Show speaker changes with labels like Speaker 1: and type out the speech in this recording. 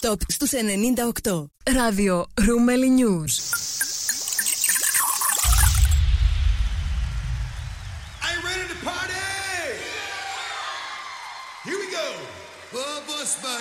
Speaker 1: Top στους 98.
Speaker 2: Ράδιο Ρούμελι News.
Speaker 3: Are you ready to party? Here we go. Oh, boss man.